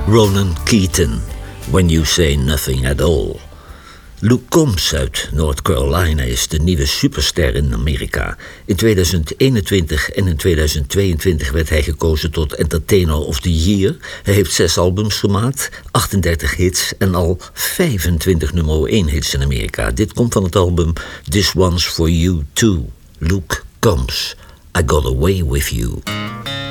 Ronan Keaton, When You Say Nothing at All. Luke Combs uit North Carolina is de nieuwe superster in Amerika. In 2021 en in 2022 werd hij gekozen tot Entertainer of the Year. Hij heeft 6 albums gemaakt, 38 hits en al 25 nummer 1 hits in Amerika. Dit komt van het album This One's For You Too. Luke Combs, I Got Away With You.